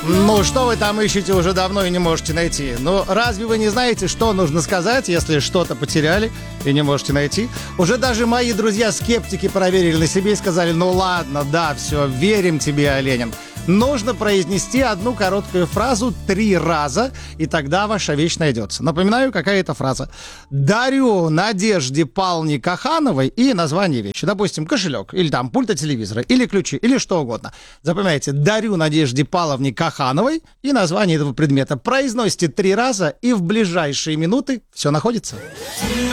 Ну, что вы там ищете уже давно и не можете найти? Ну, разве вы не знаете, что нужно сказать, если что-то потеряли и не можете найти? Уже даже мои друзья-скептики проверили на себе и сказали: ну ладно, да, все, верим тебе, Оленин. Нужно произнести одну короткую фразу 3 раза, и тогда ваша вещь найдется. Напоминаю, какая это фраза. Дарю Надежде Павловне Кахановой и название вещи. Допустим, кошелек, или там пульт от телевизора, или ключи, или что угодно. Запоминайте, дарю Надежде Павловне Кахановой и название этого предмета. Произносите 3 раза, и в ближайшие минуты все находится.